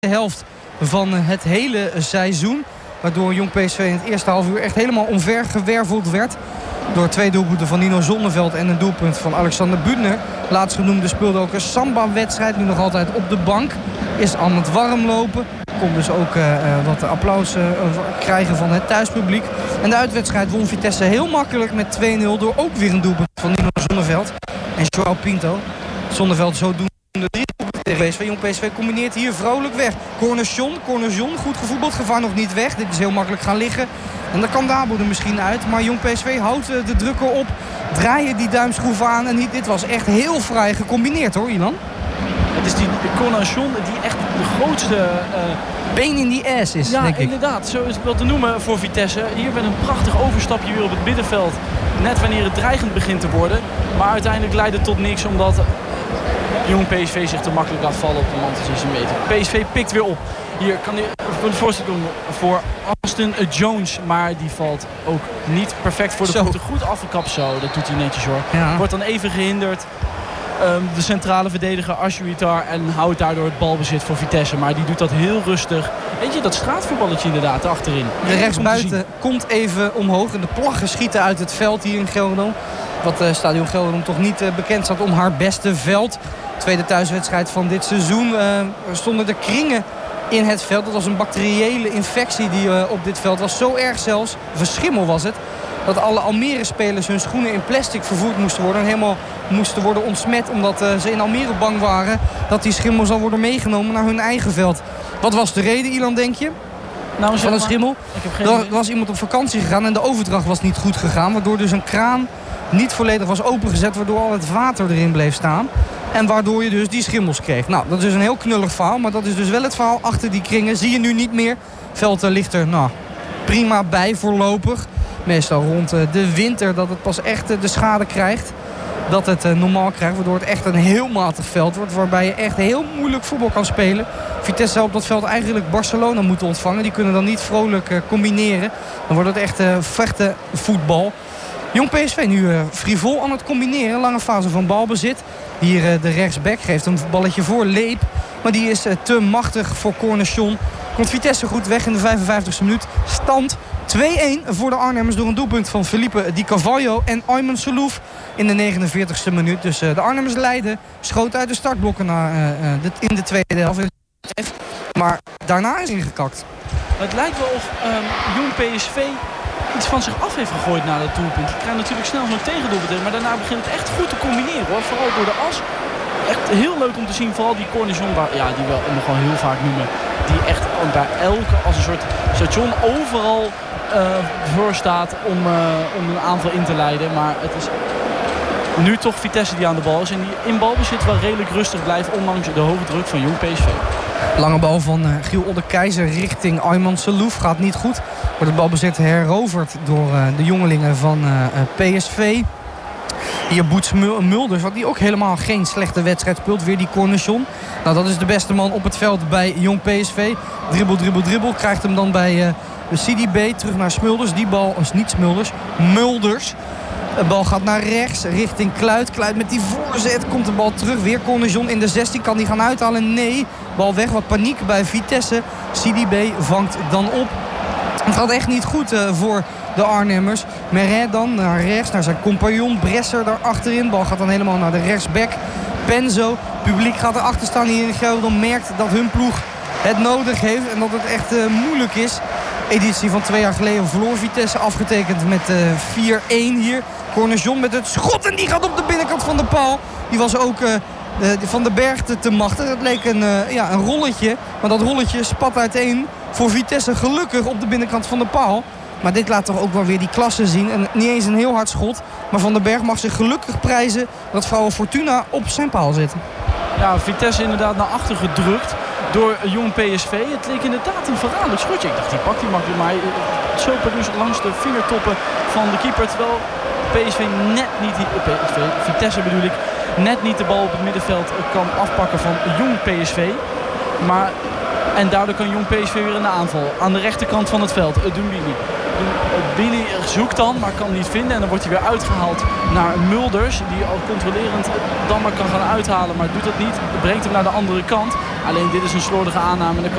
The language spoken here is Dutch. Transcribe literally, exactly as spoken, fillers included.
helft van het hele seizoen. Waardoor Jong P S V in het eerste half uur echt helemaal omvergewerveld werd. Door twee doelpunten van Nino Zonneveld en een doelpunt van Alexander Büttner. Laatstgenoemde speelde ook een samba-wedstrijd. Nu nog altijd op de bank. Is aan het warmlopen. Kon dus ook uh, wat applaus uh, krijgen van het thuispubliek. En de uitwedstrijd won Vitesse heel makkelijk met twee nul. Door ook weer een doelpunt van Nino Zonneveld. En Joao Pinto. Zonneveld zo doen. De drie tegen P S V. Jong P S V combineert hier vrolijk weg. Corner John, corner John. Goed gevoetbald. Gevaar nog niet weg. Dit is heel makkelijk gaan liggen. En dan kan Dabo er misschien uit. Maar Jong P S V houdt de druk erop. Draaien die duimschroeven aan. En dit was echt heel fraai gecombineerd hoor, Ilan. Het is die corner John die echt de grootste... Uh... been in die ass is, ja, denk ik. Inderdaad. Zo is het wel te noemen voor Vitesse. Hier met een prachtig overstapje weer op het middenveld. Net wanneer het dreigend begint te worden. Maar uiteindelijk leidt het tot niks omdat... Jong P S V zich te makkelijk laat vallen op de man tussen zijn meter. P S V pikt weer op. Hier kan hij voor de voorstel doen voor Austin Jones. Maar die valt ook niet perfect voor de Zo. voeten. Goed afgekapt zo. Dat doet hij netjes hoor. Ja. Wordt dan even gehinderd. Um, de centrale verdediger Ashuitar. En houdt daardoor het balbezit voor Vitesse. Maar die doet dat heel rustig. Weet je, dat straatvoetballetje inderdaad achterin. De rechtsbuiten komt even omhoog. En de plaggen schieten uit het veld hier in Gelredome. Wat uh, Stadion Gelredome toch niet uh, bekend staat om haar beste veld. Tweede thuiswedstrijd van dit seizoen. Uh, er stonden de kringen in het veld. Dat was een bacteriële infectie die uh, op dit veld was. Zo erg zelfs, verschimmel was het, dat alle Almere-spelers hun schoenen in plastic vervoerd moesten worden. En helemaal moesten worden ontsmet. Omdat uh, ze in Almere bang waren dat die schimmel zal worden meegenomen naar hun eigen veld. Wat was de reden, Ilan, denk je? Nou, van een schimmel? Ik heb geen... Er was iemand op vakantie gegaan en de overdracht was niet goed gegaan. Waardoor dus een kraan niet volledig was opengezet. Waardoor al het water erin bleef staan. En waardoor je dus die schimmels kreeg. Nou, dat is dus een heel knullig verhaal. Maar dat is dus wel het verhaal achter die kringen. Zie je nu niet meer. Veld ligt er nou, prima bij voorlopig. Meestal rond de winter dat het pas echt de schade krijgt. Dat het normaal krijgt. Waardoor het echt een heel matig veld wordt. Waarbij je echt heel moeilijk voetbal kan spelen. Vitesse zou op dat veld eigenlijk Barcelona moeten ontvangen. Die kunnen dan niet vrolijk combineren. Dan wordt het echt vechten voetbal. Jong P S V nu uh, frivol aan het combineren. Lange fase van balbezit. Hier uh, de rechtsback geeft een balletje voor Leep. Maar die is uh, te machtig voor Cornelissen. Komt Vitesse goed weg in de vijfenvijftigste minuut. Stand twee-een voor de Arnhemmers door een doelpunt van Felipe Di Carvalho en Ayman Salouf in de negenenveertigste minuut. Dus uh, de Arnhemmers leiden. Schoot uit de startblokken naar, uh, uh, de, in de tweede helft. Maar daarna is ingekakt. Het lijkt wel of um, Jong P S V iets van zich af heeft gegooid na dat doelpunt. Je krijgt natuurlijk snel zo'n tegendoelpunt. Maar daarna begint het echt goed te combineren hoor. Vooral door de as. Echt heel leuk om te zien. Vooral die Cornelissen, ja, die we nog wel heel vaak noemen. Die echt bij elke, als een soort station, overal uh, voor staat om, uh, om een aanval in te leiden. Maar het is nu toch Vitesse die aan de bal is. En die in balbezit wel redelijk rustig blijft. Ondanks de hoge druk van Jong P S V. Lange bal van uh, Giel Odde-Keizer richting Ayman Salouf. Gaat niet goed. Wordt het balbezit heroverd door uh, de jongelingen van uh, P S V. Hier Boets Mulders, wat die ook helemaal geen slechte wedstrijd speelt. Weer die Cornelissen. Nou, dat is de beste man op het veld bij Jong P S V. Dribbel, dribbel, dribbel. Krijgt hem dan bij uh, de C D B terug naar Smulders. Die bal is niet Smulders. Mulders. De bal gaat naar rechts, richting Kluit. Kluit met die voorzet, komt de bal terug. Weer Cornelissen in de zestien, kan die gaan uithalen? Nee, bal weg, wat paniek bij Vitesse. C D B vangt dan op. Het gaat echt niet goed uh, voor de Arnhemmers. Meret dan naar rechts, naar zijn compagnon. Bresser daar achterin. Bal gaat dan helemaal naar de rechtsback. Penzo. Publiek gaat erachter staan hier in Gelredome. Merkt dat hun ploeg het nodig heeft en dat het echt uh, moeilijk is. Editie van twee jaar geleden verloor Vitesse, afgetekend met uh, vier-een hier. Cornelissen met het schot en die gaat op de binnenkant van de paal. Die was ook uh, uh, Van den Berg te, te machtig. Het leek een, uh, ja, een rolletje, maar dat rolletje spat uiteen voor Vitesse gelukkig op de binnenkant van de paal. Maar dit laat toch ook wel weer die klasse zien. En niet eens een heel hard schot, maar Van den Berg mag zich gelukkig prijzen dat Vrouwen Fortuna op zijn paal zitten. Ja, Vitesse inderdaad naar achter gedrukt door Jong P S V. Het leek inderdaad een verraderlijk schotje. Ik dacht, die pakt die makkelijk, maar zo dus langs de vingertoppen van de keeper. Terwijl P S V net niet, P S V, Vitesse bedoel ik, net niet de bal op het middenveld kan afpakken van Jong P S V. Maar, en daardoor kan Jong P S V weer in de aanval. Aan de rechterkant van het veld, Doumbili. Billy zoekt dan, maar kan niet vinden. En dan wordt hij weer uitgehaald naar Mulders. Die al controlerend dan maar kan gaan uithalen, maar doet dat niet. Brengt hem naar de andere kant. Alleen dit is een slordige aanname en dan